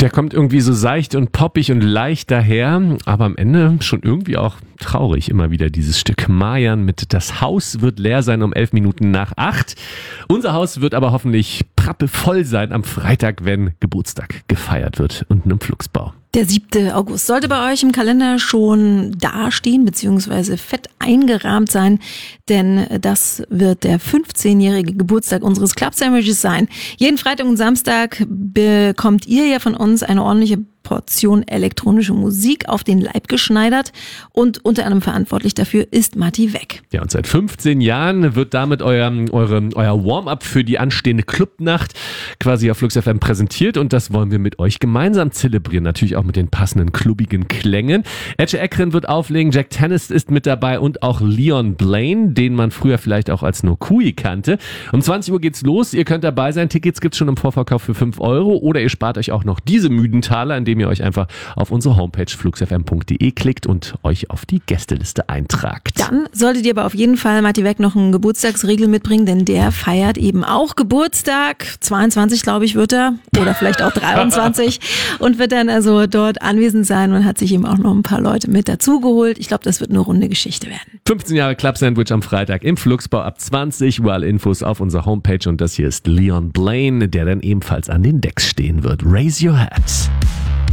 Der kommt irgendwie so seicht und poppig und leicht daher, aber am Ende schon irgendwie auch traurig. Immer wieder dieses Stück Mayan mit "Das Haus wird leer sein" um 11:11. Unser Haus wird aber hoffentlich prappevoll sein am Freitag, wenn Geburtstag gefeiert wird, unten im Flugsbau. Der 7. August sollte bei euch im Kalender schon dastehen bzw. fett eingerahmt sein, denn das wird der 15-jährige Geburtstag unseres Club Sandwiches sein. Jeden Freitag und Samstag bekommt ihr ja von uns eine ordentliche Portion elektronische Musik auf den Leib geschneidert und unter anderem verantwortlich dafür ist Matti Weck. Ja, und seit 15 Jahren wird damit euer Warm-up für die anstehende Clubnacht quasi auf Flux FM präsentiert und das wollen wir mit euch gemeinsam zelebrieren. Natürlich auch mit den passenden klubbigen Klängen. Ece Ekren wird auflegen, Jack Tennis ist mit dabei und auch Leon Blaine, den man früher vielleicht auch als No Kui kannte. Um 20 Uhr geht's los, ihr könnt dabei sein. Tickets gibt's schon im Vorverkauf für 5 € oder ihr spart euch auch noch diese müden Taler, indem ihr euch einfach auf unsere Homepage fluxfm.de klickt und euch auf die Gästeliste eintragt. Dann solltet ihr aber auf jeden Fall Matti Weck noch einen Geburtstagsriegel mitbringen, denn der feiert eben auch Geburtstag. 22, glaube ich, wird er. Oder vielleicht auch 23. Und wird dann also dort anwesend sein und hat sich eben auch noch ein paar Leute mit dazugeholt. Ich glaube, das wird eine runde Geschichte werden. 15 Jahre Club Sandwich am Freitag im Flugsbau ab 20 Uhr. Alle Infos auf unserer Homepage und das hier ist Leon Blaine, der dann ebenfalls an den Decks stehen wird. Raise your hats.